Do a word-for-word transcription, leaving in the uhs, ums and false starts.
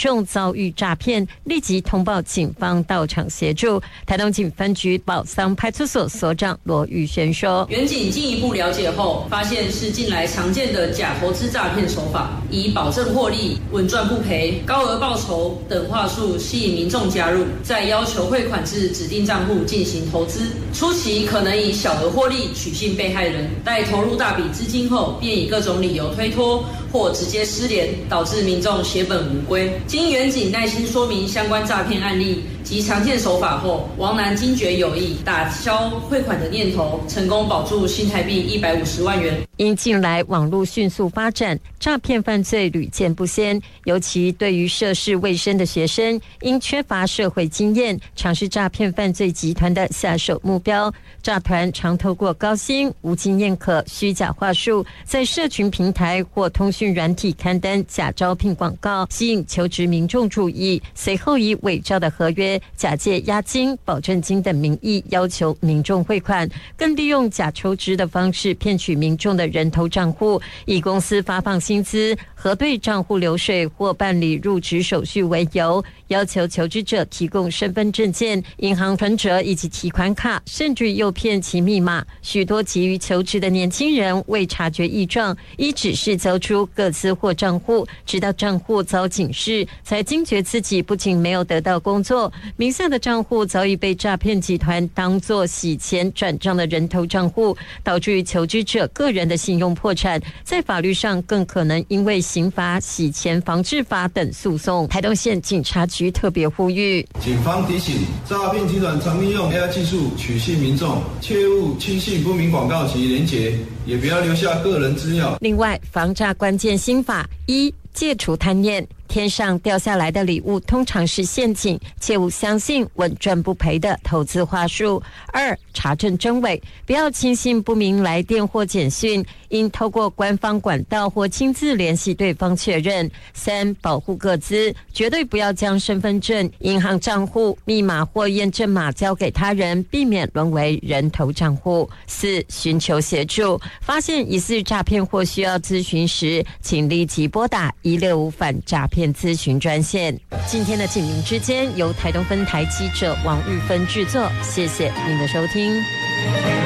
众遭遇诈骗，立即通报警方到场协助。台东警分局宝桑派出所所长罗玉轩说：“ 员警进一步了解后，发现是近来常见的假投资诈骗手法，以保证获利、稳赚不赔、高额报酬等话术吸引民众加入，再要求汇款至指定账户进行投资。初期可能以小额获利取信被害人，待投入大笔资金后，便以各种理由推脱或直接失联，导致民众血本无归。经员警耐心说明相关诈骗案例及常见手法后，王男惊觉有意，打消汇款的念头，成功保住新台币一百五十万元。 因近来网络迅速发展，诈骗犯罪屡见不鲜，尤其对于涉世未深的学生，因缺乏社会经验，常是诈骗犯罪集团的下手目标。诈团常透过高薪、无经验可、虚假话术，在社群平台或通讯软体刊登假招聘广告，吸引求职民众注意，随后以伪造的合约、假借押金、保证金等名义要求民众汇款，更利用假求职的方式骗取民众的人头账户，以公司发放薪资、核对账户流水或办理入职手续为由，要求求职者提供身份证件、银行存折以及提款卡，甚至诱骗其密码。许多急于求职的年轻人未察觉异状，依指示交出个资或账户，直到账户遭警示，才惊觉自己不仅没有得到工作，名下的账户早已被诈骗集团当作洗钱转账的人头账户，导致求职者个人的信用破产，在法律上更可能因为刑法、洗钱防治法等诉讼。台东县警察局特别呼吁， 警方提醒，诈骗集团常利用 A I 技术取信民众，切勿轻信不明广告及连结，也不要留下个人资料。 另外，防诈关键心法一，戒除贪念。天上掉下来的礼物通常是陷阱，切勿相信稳赚不赔的投资话术。二，查证真伪，不要轻信不明来电或简讯，应透过官方管道或亲自联系对方确认。三，保护个资，绝对不要将身份证、银行账户、密码或验证码交给他人，避免沦为人头账户。四，寻求协助，发现疑似诈骗或需要咨询时，请立即拨打一六五反诈骗咨询专线。今天的警民之间由台东分台记者王玉芬制作，谢谢您的收听。